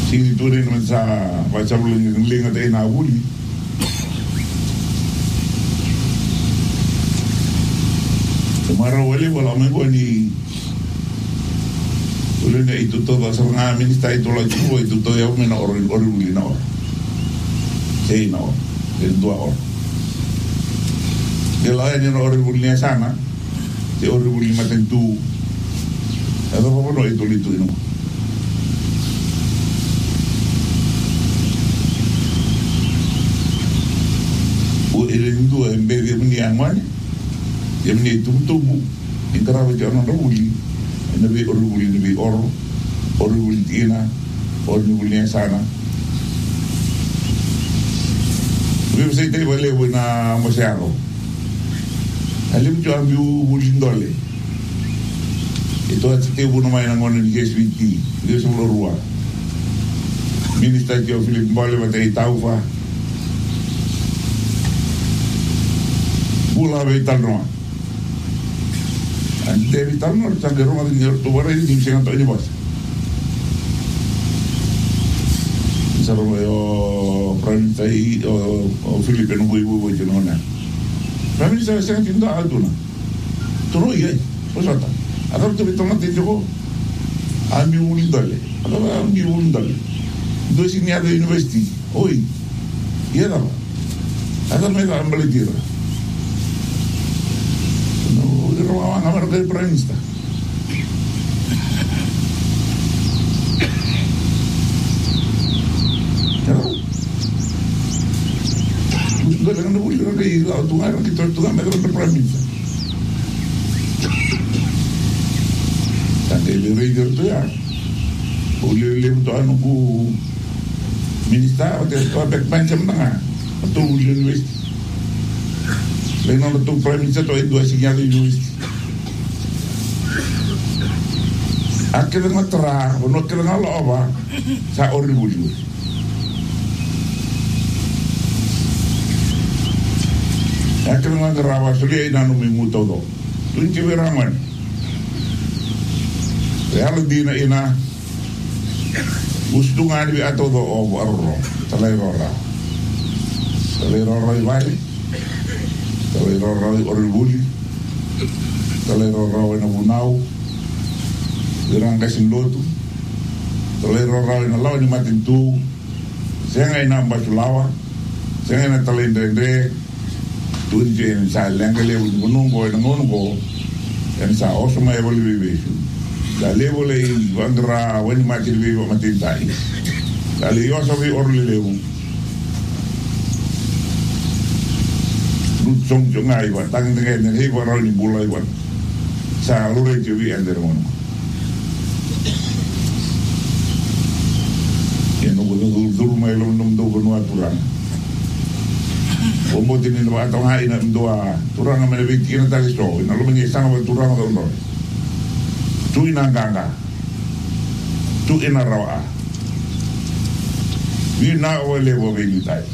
si turin man sa pasabuling linga tayo na uli. Tumara wala may ko ni tuloy na ito to sa mga minista ito lang ko ito to yaw may na uli na or say na or yung 2 or kailangan nyo na uli niya sana si uli matentu ano pa no ito lito ino ilin dua embebe meni angwan yang ni tubu intara baca orang uli nabi uli nabi uli tina uli sana nabi saya tadi boleh na masyaro alim tu ambil uli dole itu aja bu nama yang ngono di KSBT dia semua ruang Minister Joe Philip boleh baca taufa pula vital no ante vital no sangue roma di tu bara di sing anto ni bos saro yo prantai o Filipe no buibu jona kami sa sing tinda aduna toro ye posata adar tu vital mate jogo ami unindale adar ami unindale do signiado university oi yera adar me da ambale tira robaban a ver que el periodista doon na ulit na kayo tungan kita meron na periodista tanda ili radio to ya ulit to ano ko minista o to backbench na nga to university Leno na itong Prime Minister ito ay dua sinyal university. Akin lang matara, unod ka lang alawa sa oribulyo. Akin lang ngarawa, suli ay nanumimutaw do. Tuwing kibiraman. Kaya di na ina, gusto nga nibi ato do o arro, talay rora. Talay rora ibali. Talay rora oribulyo. Talay rora na bunao. Dirang kasing loto. Talay rora na lawa ni matintu. Siya ngay na basulawa. Siya ngay na talay ndende. Tunjin sa lengkale unungko nangonko. Yan sa oso may evaluation. Dali boleh wangra wani matin biwa matintai. Dali yo sabi orli lewu. Song jongai wa tang dengan he wa ro ni bulai wa sa lure jiwi ender mon ya no dulu mai lo num do no aturan o mo tin no atong hai na doa turang na me kina tali so na lo me sang wa turang do no tu ina ganga tu ina rawa vi na o levo be ni tai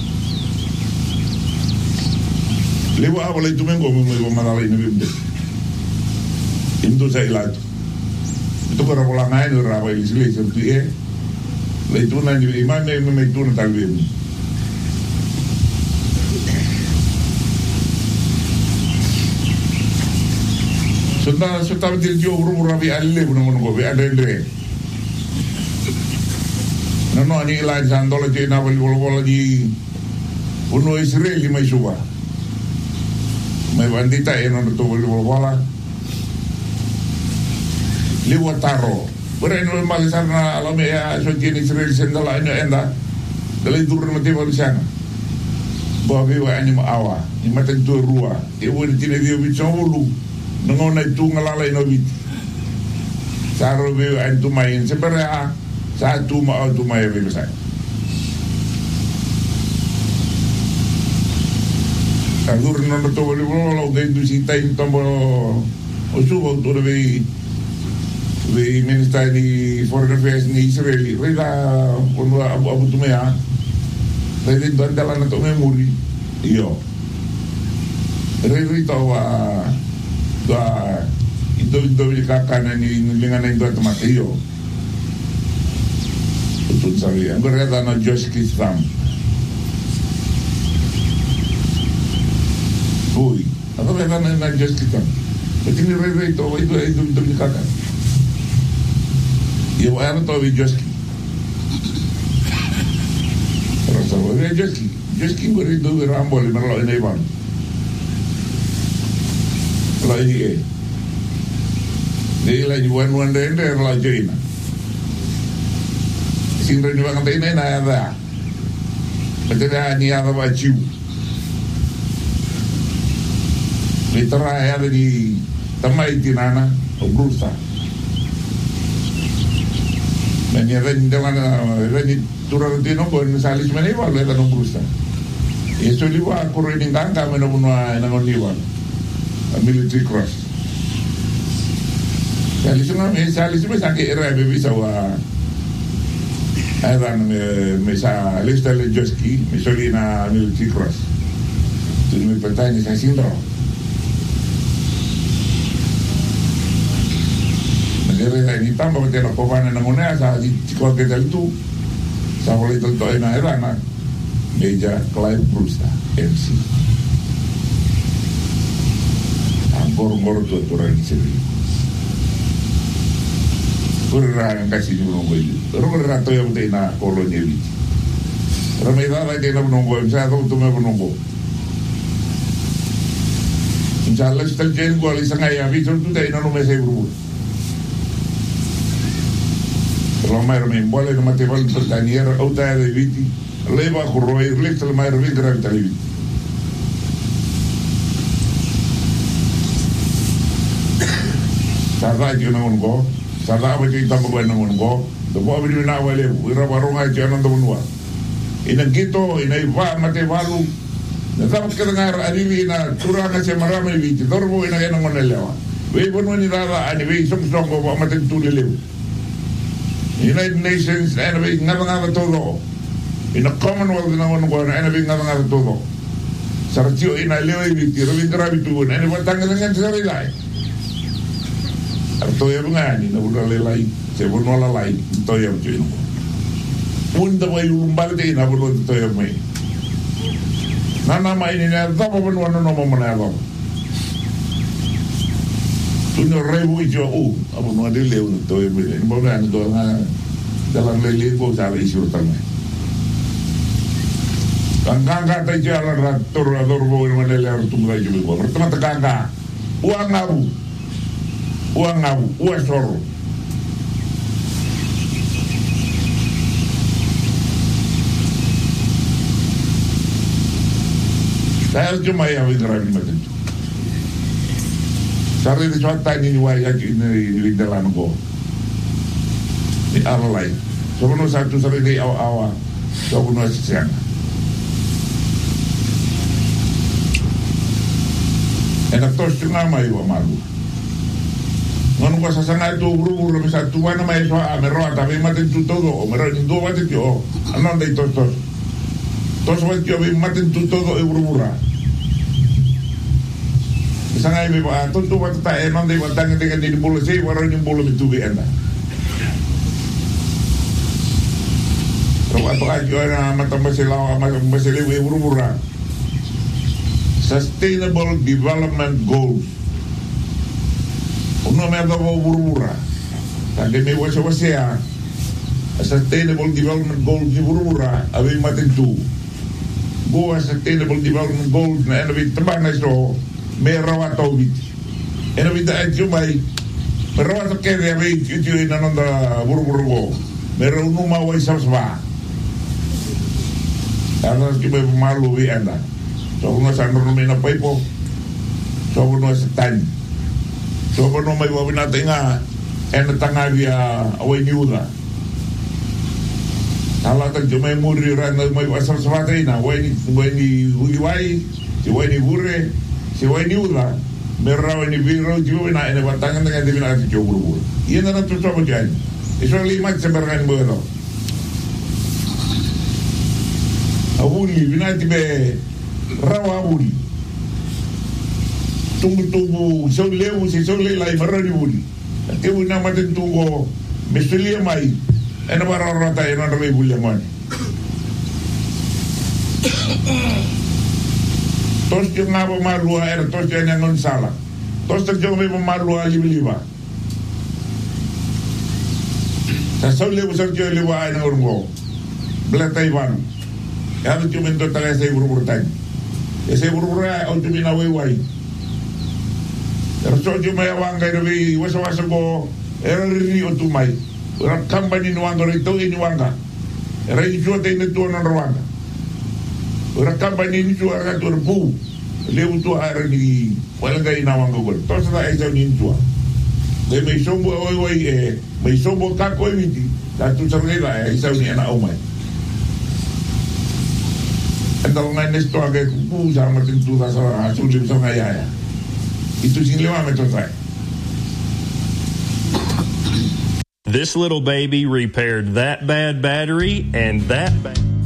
lewa awal itu mengko masalah ini bimde itu saya ilat itu kalau pulang aja udah apa ini sih seperti itu nanti iman itu nanti bim sudah berjauh rabi alle bukan kopi ada ende nono ini ilat sandol aja na bola di uno Israel di Maisuba may bandita no to bola liwa taro pero no malisar na alam ya so tiene Israel sendala ino enda dali dur na tiba sana babi wa ani maawa ni maten to rua e woni tine dio bicholu ngona tu ngalala ino bit saro be an tu mai sebera sa tu ma tu mai be sa Adur no to lo de indusita in tombo o subo to de minister di foreign affairs ni Israel reda quando abu tumea reda dandala na to memori io reda wa ito kakana ni linga na ito tomate io to sabi ang reda na Josh Kistam uy ako reda na Josh Kistam pati ni reda ito ni kaka yung ano to with Josh pero sabi Josh gue rindu berambol di merlo ini bang kalau ini dia lagi wan dende lah join sindro ni bang ini na ada betul ni ada baju literal ada di temai tinana obrusa menyerin dengan ini turun di nomor salis mana iwal ada obrusa itu liwa kuro ini tangga menabunwa nangon liwa military cross salis me sakit era bisa wa eran me sa lista le Joski me solina military cross tu me pertanya sa sindro negara ini tambah betul kopana namanya sa cikol ketel tu sa boleh tentuin era na Meja Clive Brewster MC Angkor tu aturan sendiri kurang kasih menunggu itu orang rato yang betul na kolonial itu ramai dah dia nak menunggu saya tahu tu menunggu insyaallah setelah jadi gua lisang ayam itu tu dah ina nomor saya berubah kalau ramai boleh nama tebal pertanian atau dah ada itu leva kuroi lek tel mai revin gran talibi sada jona ongo sada ba ti tambo ba ongo do bo bi na wale ira baronga jona do nua ina gito ina iva mate valu na tam ka ngar arivi na turanga se marame vi ti dorbo ina ina monelewa we bono ni dada ani we som songo ba mate tulele United Nations ana we ngaba todo in a Commonwealth na wano ko na binga nga todo sartio ina leo ibiti robin grabi tu na ni batang dengan sari lai arto ya bangani na bulan lelai se bono la lai to ya tu pun da mai umbal de na bulan to ya mai nana mai ni na da bono no no mo na ba tu no rebu jo abo no de leo to ya mai bo na do na dalam lele ko sa isu tamai Kangga tayo jalan rator bo manila tunggal juga gua. Pertama kangga uang ngabu uang soro. Saya cuma yang bergerak macam itu. Sari di suatu ini wajah ini dalam gua. Di awal lain. Sebelum satu sari di awal, sebelum siang. Enak tos tengah mai wa malu. Ngono ko sasanga itu buru-buru bisa tuan mai so amero tapi mate tu todo, mero ni do mate jo. Anon dei tos. Tos wa jo bi mate tu todo e buru-buru. Sanga ibe ba tu wa ta e non dei batang dengan di bulu sei waro ni bulu itu bi enda. Ro ato ajo na mata maselawa maselewe buru-buru. Sustainable Development Goals. Uno me ha dado burbuja. También me voy a sea Sustainable Development Goals di burbuja. Abing matin tu. Gua Sustainable Development Goals na enabi tambah na iso may rawat tawid. Enabi da ay may rawat kaya abing ito yung nanonda burbuja ko. Meron umaway sa sba. Alas kita malu bi anda. So uno sa no me na paipo. So uno sa tan. So uno may wabi natin nga en tangavia away niuda. Alatan jo may muri ran may asal sabate na way ni uiwai, si way ni burre, si way ni uda. Merraw ni biro jo na en batangan dengan divina si jo buru. Iyan na to so diyan. Iso limat sa bergan bero. Awuli binati be rawa budi tunggu so leu si so le lai marani budi te una maten tungo mesulia mai ena bararata ena rei buliamani tos que ngaba marua era tos que ngon sala tos que jo me marua liba sa so le busar que le va ena urgo blata ivan ya tu mento tala ese grupo tan ese grupo o tu mina wai era so yo me wanga ri waso go era ri o tu mai ora company no wanga ri to ni wanga era i jo te ne to no wanga ora company ni jo aga to bu le utu ara ni wala ga ina wanga gol to sa ai jo ni tu de me sombo oi me sombo ka ko viti la tu sa le la ai sa ni na o mai então ngai nesto aga ku sa ma tin tu sa sa su lim sa ya itu sing le ma to sai. This little baby repaired that bad battery and that bad